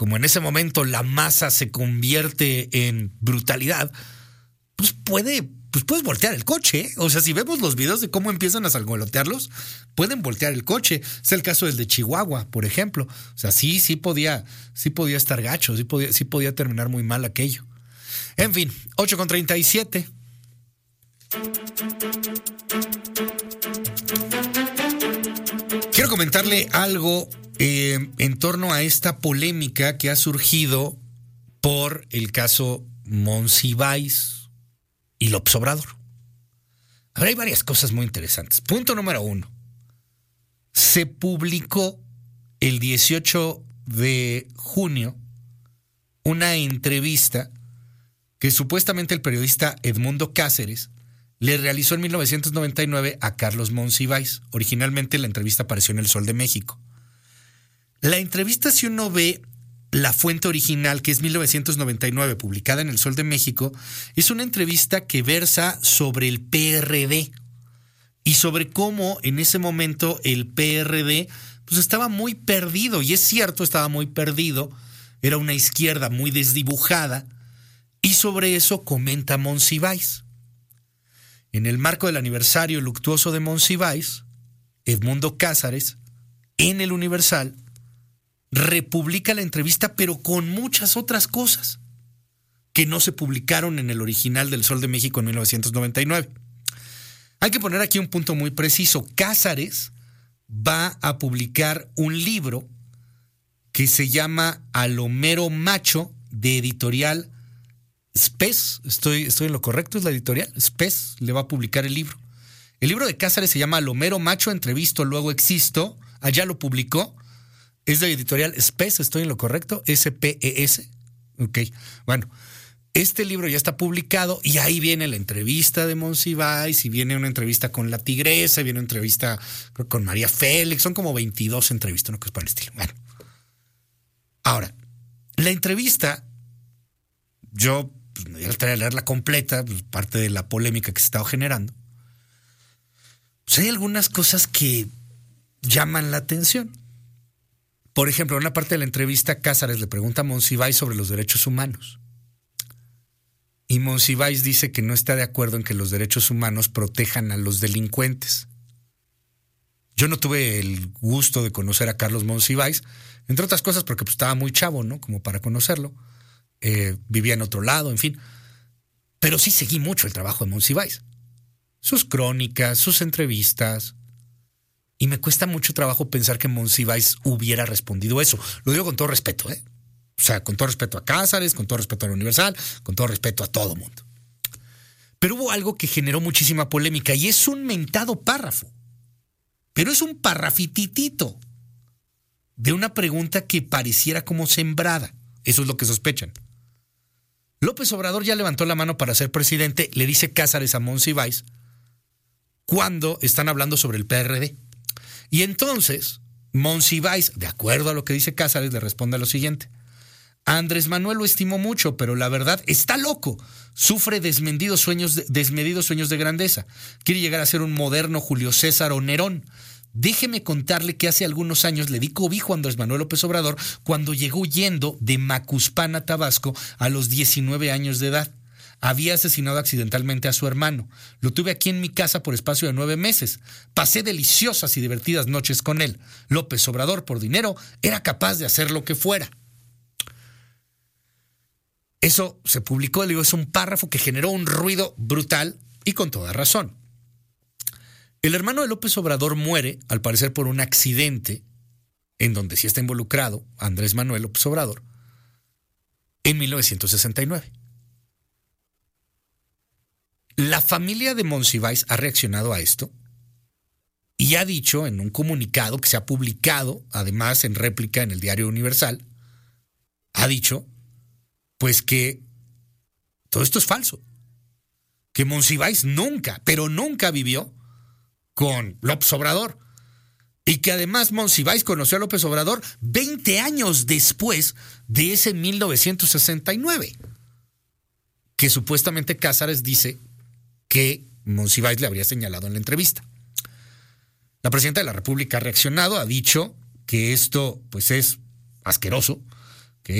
como en ese momento la masa se convierte en brutalidad, pues puedes voltear el coche, ¿eh? O sea, si vemos los videos de cómo empiezan a sangolotearlos, pueden voltear el coche. Es el caso del de Chihuahua, por ejemplo. O sea, sí podía estar gacho, sí podía terminar muy mal aquello. En fin, 8:37. Quiero comentarle algo en torno a esta polémica que ha surgido por el caso Monsiváis y López Obrador. Ahora hay varias cosas muy interesantes. Punto número 1. Se publicó el 18 de junio una entrevista que supuestamente el periodista Edmundo Cáceres le realizó en 1999 a Carlos Monsiváis. Originalmente la entrevista apareció en El Sol de México. La entrevista, si uno ve la fuente original, que es 1999, publicada en El Sol de México, es una entrevista que versa sobre el PRD y sobre cómo en ese momento el PRD pues estaba muy perdido, y es cierto, estaba muy perdido, era una izquierda muy desdibujada, y sobre eso comenta Monsiváis. En el marco del aniversario luctuoso de Monsiváis, Edmundo Cáceres, en El Universal, republica la entrevista, pero con muchas otras cosas que no se publicaron en el original del Sol de México en 1999. Hay que poner aquí un punto muy preciso. Cáceres va a publicar un libro que se llama A lo mero macho, de editorial Spes. ¿Estoy en lo correcto? ¿Es la editorial? Spes le va a publicar el libro. El libro de Cáceres se llama A lo mero macho, entrevisto, luego existo. Allá lo publicó. Es de editorial Spes, ¿estoy en lo correcto? S-P-E-S. Ok, bueno, este libro ya está publicado y ahí viene la entrevista de Monsiváis, y viene una entrevista con la Tigresa, viene una entrevista con María Félix, son como 22 entrevistas, ¿no? Que es para el estilo. Bueno, ahora, la entrevista, yo me voy a leerla completa, pues, parte de la polémica que se estaba generando. Pues hay algunas cosas que llaman la atención. Por ejemplo, en una parte de la entrevista, Cáceres le pregunta a Monsiváis sobre los derechos humanos. Y Monsiváis dice que no está de acuerdo en que los derechos humanos protejan a los delincuentes. Yo no tuve el gusto de conocer a Carlos Monsiváis, entre otras cosas porque pues, estaba muy chavo, ¿no? Como para conocerlo. Vivía en otro lado, en fin. Pero sí seguí mucho el trabajo de Monsiváis. Sus crónicas, sus entrevistas. Y me cuesta mucho trabajo pensar que Monsiváis hubiera respondido eso. Lo digo con todo respeto, ¿eh? O sea, con todo respeto a Cáceres, con todo respeto a la Universal, con todo respeto a todo mundo. Pero hubo algo que generó muchísima polémica y es un mentado párrafo. Pero es un parrafititito de una pregunta que pareciera como sembrada. Eso es lo que sospechan. López Obrador ya levantó la mano para ser presidente, le dice Cáceres a Monsiváis, cuando están hablando sobre el PRD. Y entonces, Monsiváis, de acuerdo a lo que dice Cáceres, le responde lo siguiente: Andrés Manuel lo estimó mucho, pero la verdad está loco. Sufre desmedidos sueños de grandeza. Quiere llegar a ser un moderno Julio César o Nerón. Déjeme contarle que hace algunos años le di cobijo a Andrés Manuel López Obrador cuando llegó huyendo de Macuspana, Tabasco, a los 19 años de edad. Había asesinado accidentalmente a su hermano. Lo tuve aquí en mi casa por espacio de 9 meses. Pasé deliciosas y divertidas noches con él. López Obrador, por dinero, era capaz de hacer lo que fuera. Eso se publicó, digo, es un párrafo que generó un ruido brutal y con toda razón. El hermano de López Obrador muere, al parecer por un accidente, en donde sí está involucrado Andrés Manuel López Obrador, en 1969. La familia de Monsiváis ha reaccionado a esto y ha dicho en un comunicado que se ha publicado, además en réplica en el Diario Universal, ha dicho pues que todo esto es falso, que Monsiváis nunca, pero nunca vivió con López Obrador, y que además Monsiváis conoció a López Obrador 20 años después de ese 1969, que supuestamente Cáceres dice que Monsiváis le habría señalado en la entrevista. La presidenta de la República ha reaccionado, ha dicho que esto pues es asqueroso,